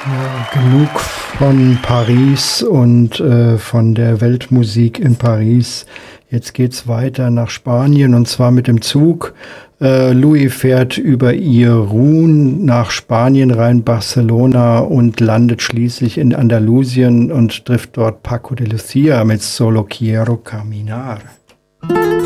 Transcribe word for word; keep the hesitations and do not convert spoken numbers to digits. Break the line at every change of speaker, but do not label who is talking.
Ja, genug von Paris und äh, von der Weltmusik in Paris. Jetzt geht's weiter nach Spanien und zwar mit dem Zug. Äh, Louis fährt über Irun nach Spanien rein, Barcelona und landet schließlich in Andalusien und trifft dort Paco de Lucia mit Solo Quiero Caminar.